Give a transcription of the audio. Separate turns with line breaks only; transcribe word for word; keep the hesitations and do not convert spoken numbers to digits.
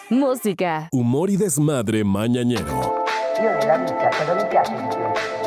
música,
humor y desmadre mañanero.
Io nella vita cosa mi piace di più?